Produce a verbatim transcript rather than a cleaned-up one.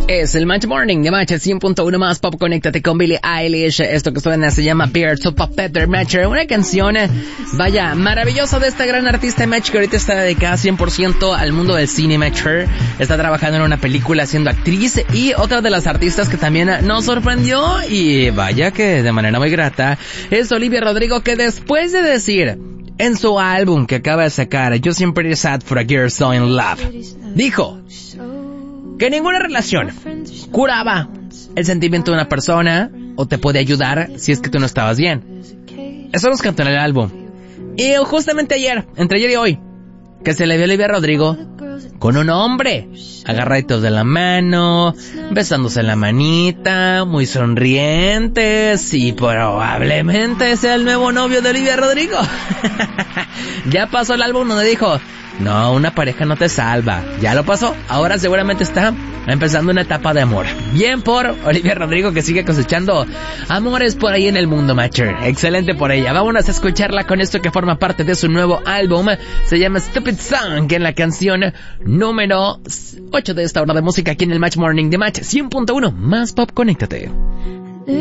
Es el Match Morning de Match cien punto uno más pop. Conéctate con Billie Eilish. Esto que suena se llama Birds of a Feather Matcher. Una canción, vaya, maravillosa de esta gran artista Match, que ahorita está dedicada cien por ciento al mundo del cine. Matcher está trabajando en una película siendo actriz, y otra de las artistas que también nos sorprendió, y vaya que de manera muy grata, es Olivia Rodrigo, que después de decir en su álbum que acaba de sacar, Yo Siempre Sad for a Girl So in Love, dijo que ninguna relación curaba el sentimiento de una persona o te puede ayudar si es que tú no estabas bien. Eso nos cantó en el álbum. Y justamente ayer, entre ayer y hoy, que se le vio a Olivia Rodrigo con un hombre, agarraditos de la mano, besándose en la manita, muy sonrientes, y probablemente sea el nuevo novio de Olivia Rodrigo. Ya pasó el álbum donde dijo: no, una pareja no te salva. Ya lo pasó. Ahora seguramente está empezando una etapa de amor. Bien por Olivia Rodrigo, que sigue cosechando amores por ahí en el mundo, Matcher. Excelente por ella. Vámonos a escucharla con esto que forma parte de su nuevo álbum. Se llama Stupid Song, que en la canción número ocho de esta hora de música aquí en el Match Morning de Match cien punto uno. Más pop, conéctate.